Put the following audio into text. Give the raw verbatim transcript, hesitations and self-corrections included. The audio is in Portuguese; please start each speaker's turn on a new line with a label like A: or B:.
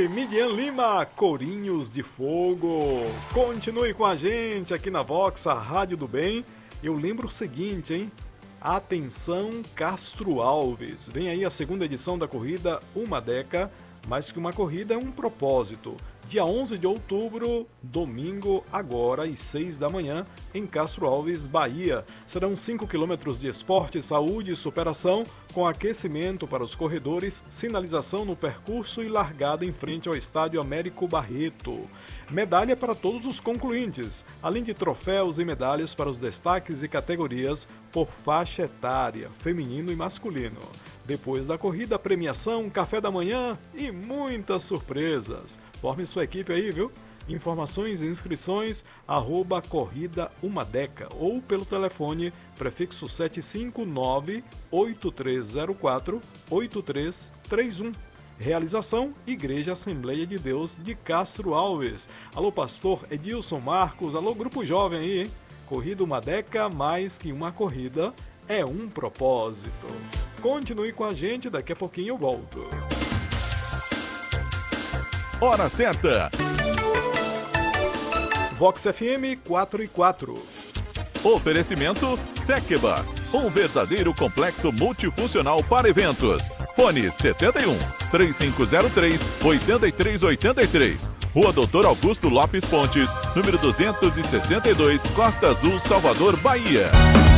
A: Midian Lima, Corinhos de Fogo. Continue com a gente aqui na Vox, a Rádio do Bem. Eu lembro o seguinte, hein? Atenção, Castro Alves. Vem aí a segunda edição da corrida Uma Deca, mais que uma corrida é um propósito. Dia onze de outubro, domingo, agora às seis da manhã, em Castro Alves, Bahia. Serão cinco quilômetros de esporte, saúde e superação, com aquecimento para os corredores, sinalização no percurso e largada em frente ao estádio Américo Barreto. Medalha para todos os concluintes, além de troféus e medalhas para os destaques e categorias por faixa etária, feminino e masculino. Depois da corrida, premiação, café da manhã e muitas surpresas. Forme sua equipe aí, viu? Informações e inscrições, arroba Corrida Uma Deca ou pelo telefone prefixo sete cinco nove, oito três zero quatro, oito três três um. Realização, Igreja Assembleia de Deus de Castro Alves. Alô, pastor Edilson Marcos, alô, grupo jovem aí, hein? Corrida Uma Deca, mais que uma corrida, é um propósito. Continue com a gente, daqui a pouquinho eu volto.
B: Hora certa.
A: Vox F M quatro e quatro.
B: Oferecimento Sekeba, um verdadeiro complexo multifuncional para eventos. Fone setenta e um, três cinco zero três, oito três oito três. Rua Doutor Augusto Lopes Pontes, número duzentos e sessenta e dois, Costa Azul, Salvador, Bahia.